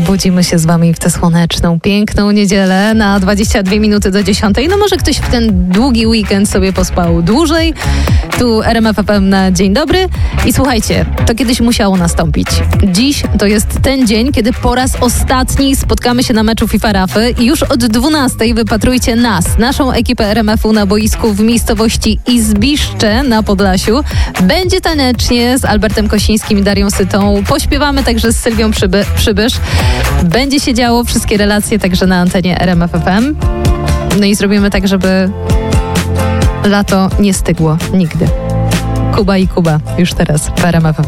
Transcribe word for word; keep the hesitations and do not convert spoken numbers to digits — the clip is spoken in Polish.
budzimy się z wami w tę słoneczną, piękną niedzielę na dwadzieścia dwie minuty do dziesiątej. No może ktoś w ten długi weekend sobie pospał dłużej. Tu R M F F M na dzień dobry. I słuchajcie, to kiedyś musiało nastąpić. Dziś to jest ten dzień, kiedy po raz ostatni spotkamy się na meczu FIFA Rafy i już od dwunastej wypatrujcie nas, naszą ekipę R M F u na boisku w miejscowości Izbiszcze na Podlasiu. Będzie tanecznie z Albertem Kosińskim i Darią Sytą. Pośpiewamy także z Sylwią Przyby- Przybysz. Będzie się działo, wszystkie relacje także na antenie R M F F M. No i zrobimy tak, żeby lato nie stygło nigdy. Kuba i Kuba już teraz w R M F F M.